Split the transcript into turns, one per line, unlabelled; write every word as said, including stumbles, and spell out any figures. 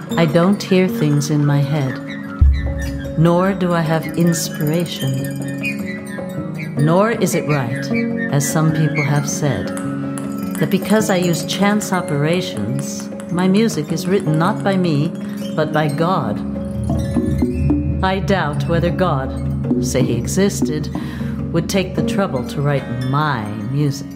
I don't hear things in my head, nor do I have inspiration. Nor is it right, as some people have said, that because I use chance operations, my music is written not by me, but by God. I doubt whether God, say he existed, would take the trouble to write my music.